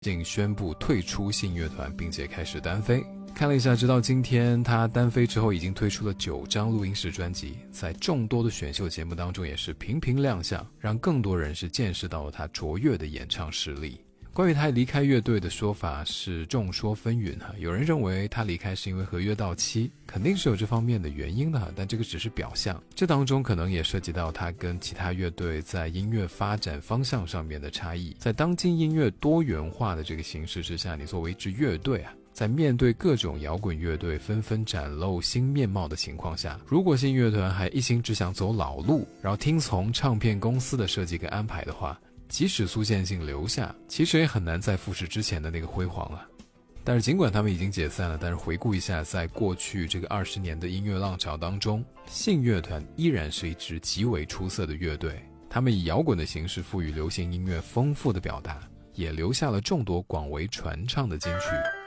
竟宣布退出信乐团，并且开始单飞。看了一下，直到今天他单飞之后已经推出了9张录音室专辑，在众多的选秀节目当中也是频频亮相，让更多人是见识到了他卓越的演唱实力。关于他离开乐队的说法是众说纷纭，有人认为他离开是因为合约到期，肯定是有这方面的原因的，但这个只是表象，这当中可能也涉及到他跟其他乐队在音乐发展方向上面的差异。在当今音乐多元化的这个形势之下，你作为一支乐队在面对各种摇滚乐队纷纷展露新面貌的情况下，如果信乐团还一心只想走老路，然后听从唱片公司的设计跟安排的话，即使苏建信留下，其实也很难再复制之前的那个辉煌了。但是尽管他们已经解散了，但是回顾一下，在过去这个20年的音乐浪潮当中，信乐团依然是一支极为出色的乐队。他们以摇滚的形式赋予流行音乐丰富的表达，也留下了众多广为传唱的金曲。